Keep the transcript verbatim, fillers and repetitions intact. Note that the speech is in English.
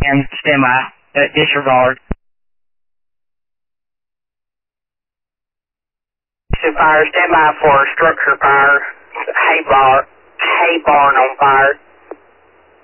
ten, stand by. Uh, disregard. To fire, stand by for structure fire. Hay bar, hay barn on fire.